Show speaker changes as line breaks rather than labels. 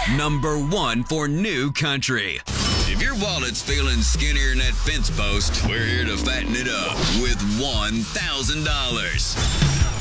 Number 1 for new country. If your wallet's feeling skinnier than that fence post, we're here to fatten it up with $1,000.